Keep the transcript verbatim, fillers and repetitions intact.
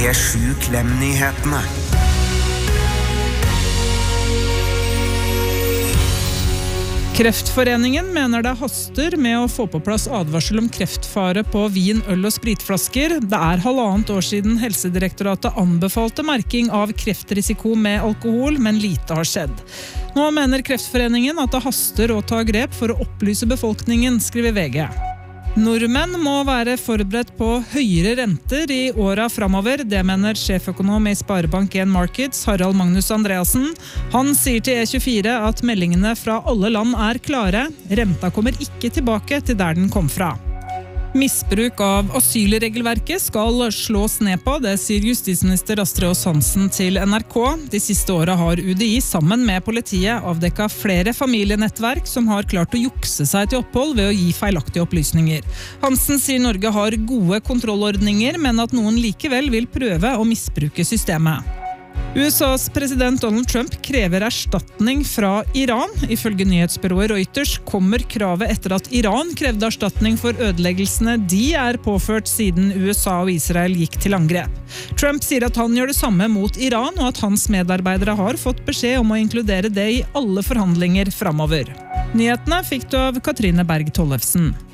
P sju Klem-nyhetene. Kreftforeningen mener det haster med å få på plass advarsel om kreftfare på vin, øl og spritflasker. Det er halvannet år siden Helsedirektoratet anbefalte merking av kreftrisiko med alkohol, men lite har skjedd. Nå mener Kreftforeningen at det haster å ta grep for å opplyse befolkningen, skriver V G. Nordmenn må være forberedt på høyere renter i åra framover, det mener sjeføkonom i Sparebank en Markets, Harald Magnus Andreassen. Han sier til E tjuefire at meldingene fra alle land er klare. Renta kommer ikke tilbake til der den kom fra. Misbruk av asylregelverket skal slås ned på, det sier justisminister Astrid Aas Hansen til N R K. De siste årene har U D I sammen med politiet avdekket flere familienettverk som har klart å jukse seg til opphold ved å gi feilaktige opplysninger. Hansen sier Norge har gode kontrollordninger, men at noen likevel vil prøve å misbruke systemet. U S A's president Donald Trump krever erstatning fra Iran. Ifølge nyhetsbyrået Reuters kommer kravet etter at Iran krevde erstatning for ødeleggelsene de er påført siden U S A og Israel gikk til angrep. Trump sier at han gjør det samme mot Iran, og at hans medarbeidere har fått beskjed om å inkludere det i alle forhandlinger framover. Nyhetene fikk du av Katrine Berg Tollefsen.